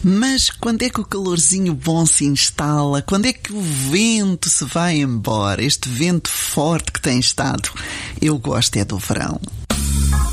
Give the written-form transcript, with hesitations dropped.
Mas quando é que o calorzinho bom se instala? Quando é que o vento se vai embora? Este vento forte que tem estado. Eu gosto é do verão.